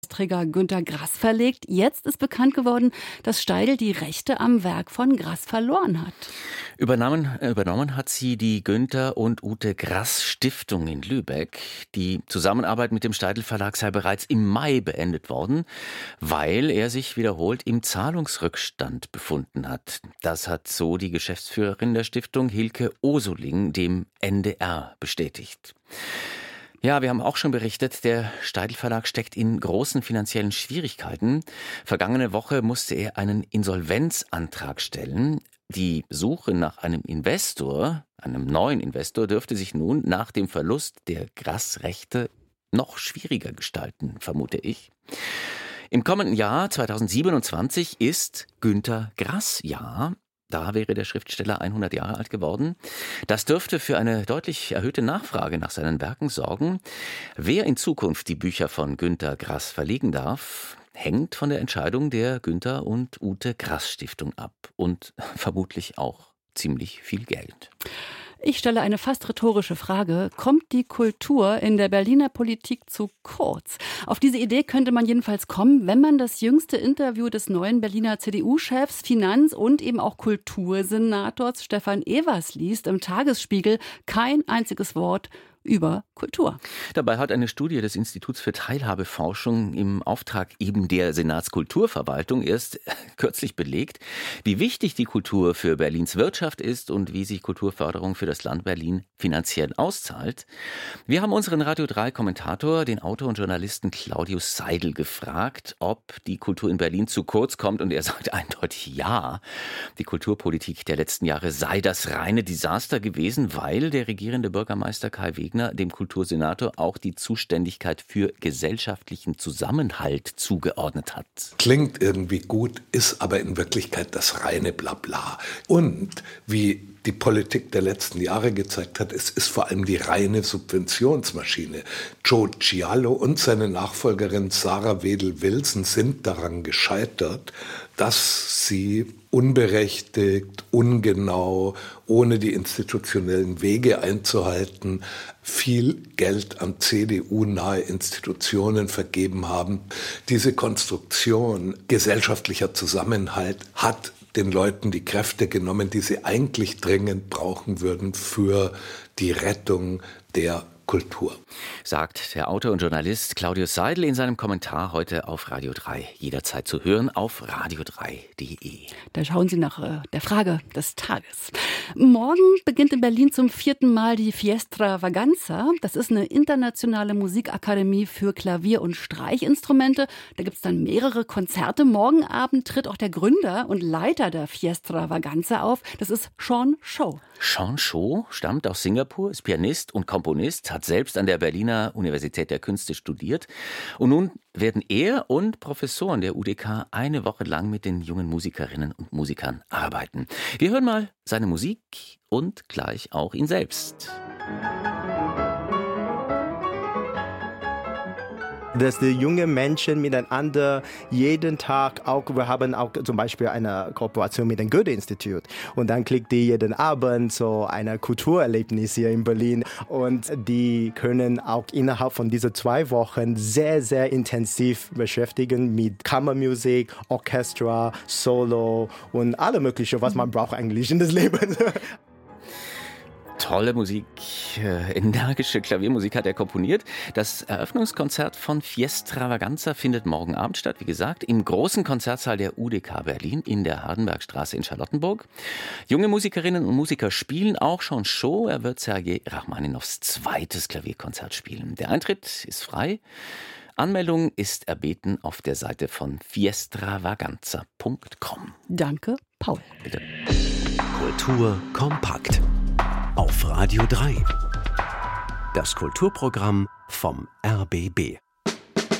Träger Günter Grass verlegt. Jetzt ist bekannt geworden, dass Steidl die Rechte am Werk von Grass verloren hat. Übernommen hat sie die Günter und Ute Grass Stiftung in Lübeck. Die Zusammenarbeit mit dem Steidl Verlag sei bereits im Mai beendet worden, weil er sich wiederholt im Zahlungsrückstand befunden hat. Das hat so die Geschäftsführerin der Stiftung, Hilke Osoling, dem NDR bestätigt. Ja, wir haben auch schon berichtet, der Steidl Verlag steckt in großen finanziellen Schwierigkeiten. Vergangene Woche musste er einen Insolvenzantrag stellen. Die Suche nach einem neuen Investor, dürfte sich nun nach dem Verlust der Grass-Rechte noch schwieriger gestalten, vermute ich. Im kommenden Jahr 2027 ist Günter Grass-Jahr. Da wäre der Schriftsteller 100 Jahre alt geworden. Das dürfte für eine deutlich erhöhte Nachfrage nach seinen Werken sorgen. Wer in Zukunft die Bücher von Günter Grass verlegen darf, hängt von der Entscheidung der Günter und Ute Grass Stiftung ab. Und vermutlich auch ziemlich viel Geld. Ich stelle eine fast rhetorische Frage. Kommt die Kultur in der Berliner Politik zu kurz? Auf diese Idee könnte man jedenfalls kommen, wenn man das jüngste Interview des neuen Berliner CDU-Chefs, Finanz- und eben auch Kultursenators Stefan Evers liest im Tagesspiegel. Kein einziges Wort über Kultur. Dabei hat eine Studie des Instituts für Teilhabeforschung im Auftrag eben der Senatskulturverwaltung erst kürzlich belegt, wie wichtig die Kultur für Berlins Wirtschaft ist und wie sich Kulturförderung für das Land Berlin finanziell auszahlt. Wir haben unseren Radio 3-Kommentator, den Autor und Journalisten Claudius Seidel, gefragt, ob die Kultur in Berlin zu kurz kommt, und er sagt eindeutig ja. Die Kulturpolitik der letzten Jahre sei das reine Desaster gewesen, weil der regierende Bürgermeister Kai Wegner dem Kultursenator auch die Zuständigkeit für gesellschaftlichen Zusammenhalt zugeordnet hat. Klingt irgendwie gut, ist aber in Wirklichkeit das reine Blabla. Und wie die Politik der letzten Jahre gezeigt hat, es ist vor allem die reine Subventionsmaschine. Joe Cialo und seine Nachfolgerin Sarah Wedel-Wilson sind daran gescheitert, dass sie unberechtigt, ungenau, ohne die institutionellen Wege einzuhalten, viel Geld an CDU-nahe Institutionen vergeben haben. Diese Konstruktion gesellschaftlicher Zusammenhalt hat den Leuten die Kräfte genommen, die sie eigentlich dringend brauchen würden für die Rettung der Kultur. Sagt der Autor und Journalist Claudius Seidel in seinem Kommentar heute auf Radio 3. Jederzeit zu hören auf radio3.de. Da schauen Sie nach der Frage des Tages. Morgen beginnt in Berlin zum 4. Mal die Fiestra Vaganza. Das ist eine internationale Musikakademie für Klavier- und Streichinstrumente. Da gibt es dann mehrere Konzerte. Morgen Abend tritt auch der Gründer und Leiter der Fiestra Vaganza auf. Das ist Sean Cho. Sean Cho stammt aus Singapur, ist Pianist und Komponist, hat selbst an der Berliner Universität der Künste studiert. Und nun werden er und Professoren der UDK eine Woche lang mit den jungen Musikerinnen und Musikern arbeiten. Wir hören mal seine Musik und gleich auch ihn selbst. Dass die jungen Menschen miteinander jeden Tag auch, wir haben auch zum Beispiel eine Kooperation mit dem Goethe-Institut und dann kriegt die jeden Abend so ein Kulturerlebnis hier in Berlin und die können auch innerhalb von diesen 2 Wochen sehr, sehr intensiv beschäftigen mit Kammermusik, Orchester, Solo und alle möglichen, was man braucht eigentlich in das Leben. Tolle Musik, energische Klaviermusik hat er komponiert. Das Eröffnungskonzert von Fiestra Vaganza findet morgen Abend statt, wie gesagt, im großen Konzertsaal der UDK Berlin in der Hardenbergstraße in Charlottenburg. Junge Musikerinnen und Musiker spielen auch schon Show. Er wird Sergei Rachmaninows 2. Klavierkonzert spielen. Der Eintritt ist frei. Anmeldung ist erbeten auf der Seite von fiestravagantza.com. Danke, Paul. Bitte. Kultur kompakt. Auf Radio 3. Das Kulturprogramm vom RBB.